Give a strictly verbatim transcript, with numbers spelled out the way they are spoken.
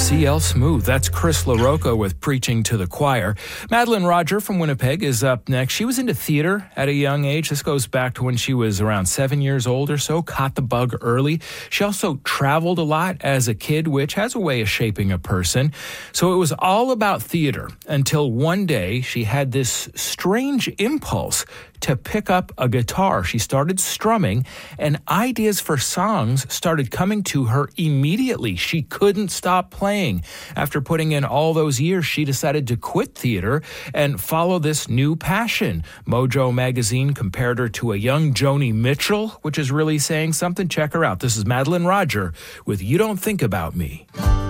C L Smooth. That's Chris LaRocca with Preaching to the Choir. Madeline Roger from Winnipeg is up next. She was into theater at a young age. This goes back to when she was around seven years old or so, caught the bug early. She also traveled a lot as a kid, which has a way of shaping a person. So it was all about theater until one day she had this strange impulse to pick up a guitar. She started strumming, and ideas for songs started coming to her immediately. She couldn't stop playing. After putting in all those years, she decided to quit theater and follow this new passion. Mojo magazine compared her to a young Joni Mitchell, which is really saying something. Check her out. This is Madeline Roger with You Don't Think About Me.